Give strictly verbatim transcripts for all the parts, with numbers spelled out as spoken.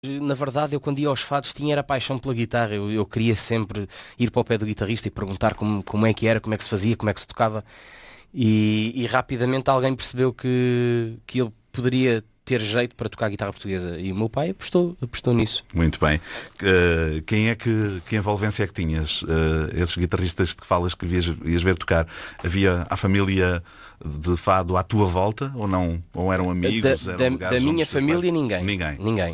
Na verdade, eu quando ia aos fados tinha era paixão pela guitarra. Eu, eu queria sempre ir para o pé do guitarrista e perguntar como, como é que era, como é que se fazia, como é que se tocava. E, e rapidamente alguém percebeu que, que eu poderia ter jeito para tocar guitarra portuguesa. E o meu pai apostou, apostou nisso. Muito bem. Uh, quem é que, que envolvência é que tinhas? Uh, esses guitarristas de que falas que ias, ias ver tocar, havia a família de fado à tua volta ou não? Ou eram amigos? Da, eram da, da minha família, ninguém. Ninguém. Ninguém.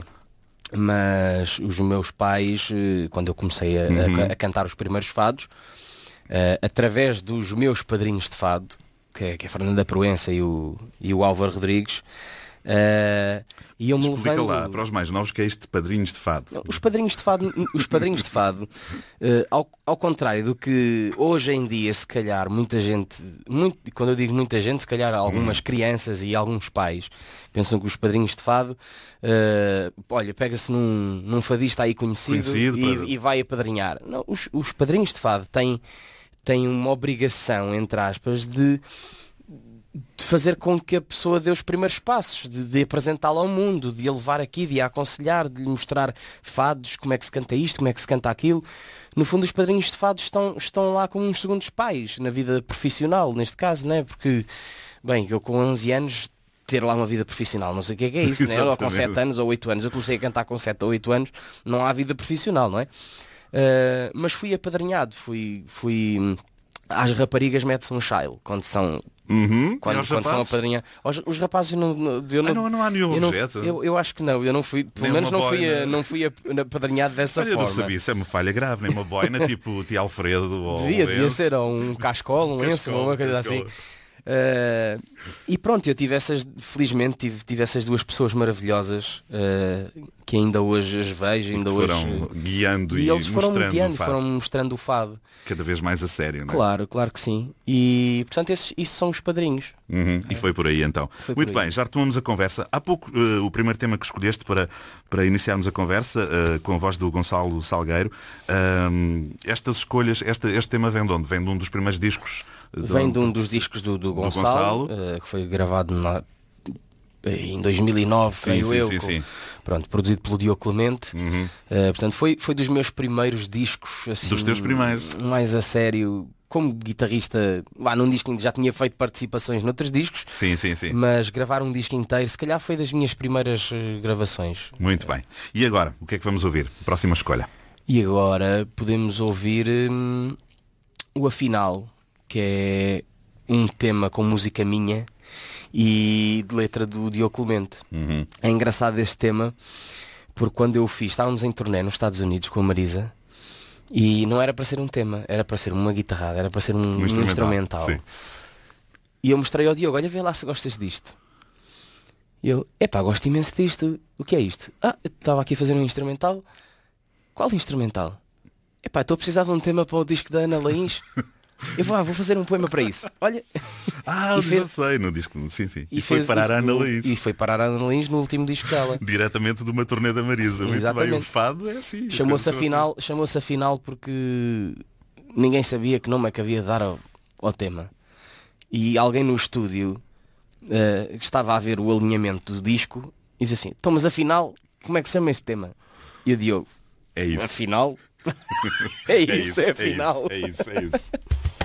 Mas os meus pais, quando eu comecei a, uhum. a, a cantar os primeiros fados, uh, através dos meus padrinhos de fado, que é, que é a Fernanda Proença e o, e o Álvaro Rodrigues, uh, iam-me Explica levando... lá, para os mais novos, que é este padrinhos de fado. Os padrinhos de fado, os padrinhos de fado uh, ao, ao contrário do que hoje em dia, se calhar, muita gente, muito, quando eu digo muita gente, se calhar algumas hum. crianças e alguns pais pensam que os padrinhos de fado, uh, olha, pega-se num, num fadista aí conhecido, conhecido e, para... e vai apadrinhar. Não, os, os padrinhos de fado têm, têm uma obrigação, entre aspas, de... de fazer com que a pessoa dê os primeiros passos, de, de apresentá-la ao mundo, de a levar aqui, de a aconselhar, de lhe mostrar fados, como é que se canta isto, como é que se canta aquilo. No fundo, os padrinhos de fados estão, estão lá como uns segundos pais, na vida profissional, neste caso, né? Porque, bem, eu com onze anos, ter lá uma vida profissional, não sei o que é, que é isso, né? Ou com sete anos ou oito anos, eu comecei a cantar com sete ou oito anos, não há vida profissional, não é? Uh, mas fui apadrinhado, fui... fui às raparigas mete-se um child quando são uhum. quando, quando são apadrinhados. Os, os rapazes não, não, eu não, ah, não, não há nenhum eu não, objeto. Eu, eu acho que não, eu não fui, pelo nem menos não fui, a, não fui apadrinhado dessa Olha, forma. Eu não sabia, isso é uma falha grave, nem uma boina tipo o tio Alfredo ou devia, um devia ser, ou um cascola, um lenço, ou uma coisa cascola. assim. Uh, e pronto, eu tive essas, felizmente tive, tive essas duas pessoas maravilhosas uh, que ainda hoje as vejo, ainda hoje foram guiando e, e eles foram mostrando guiando, o fado. foram mostrando o fado cada vez mais a sério, não é? Claro, claro que sim. E portanto esses, isso são os padrinhos. Uhum. E foi por aí então. Foi Muito aí. bem, já retomamos a conversa. Há pouco uh, o primeiro tema que escolheste para, para iniciarmos a conversa, uh, com a voz do Gonçalo Salgueiro. Uh, estas escolhas, este, este tema vem de onde? Vem de um dos primeiros discos? De vem onde? de um dos discos do, do Gonçalo, do Gonçalo. Uh, que foi gravado na, em dois mil e nove, sim, creio sim, eu. Sim, com, sim. Pronto, produzido pelo Diogo Clemente. Uhum. Uh, portanto, foi, foi dos meus primeiros discos. Assim, dos teus primeiros. Mais a sério. Como guitarrista, lá num disco já tinha feito participações noutros discos. Sim, sim, sim. Mas gravar um disco inteiro, se calhar foi das minhas primeiras uh, gravações. Muito bem. E agora, o que é que vamos ouvir? Próxima escolha. E agora podemos ouvir hum, o Afinal, que é um tema com música minha e de letra do Diogo Clemente. Uhum. É engraçado este tema, porque quando eu o fiz, estávamos em turnê nos Estados Unidos com a Marisa, e não era para ser um tema, era para ser uma guitarrada, era para ser um, um um instrumental. instrumental. E eu mostrei ao Diogo, olha, vê lá se gostas disto. E ele, epá, gosto imenso disto. O que é isto? Ah, eu estava aqui a fazer um instrumental. Qual instrumental? Epá, estou a precisar de um tema para o disco da Ana Laís. Eu vou, ah, vou fazer um poema para isso. Olha. Ah, eu fez... já sei, no disco. Sim, sim. E, e foi parar a Ana Laís. E foi parar a Ana Laís no último disco dela. Diretamente de uma turnê da Marisa. Muito Exatamente. bem, o fado é assim. Chamou-se afinal, assim. chamou-se afinal porque ninguém sabia que nome é que havia de dar ao, ao tema. E alguém no estúdio uh, estava a ver o alinhamento do disco e disse assim, então mas afinal, como é que se chama este tema? E o Diogo, é isso. Afinal... é, isso, é, isso, é afinal. É isso, é isso. É isso.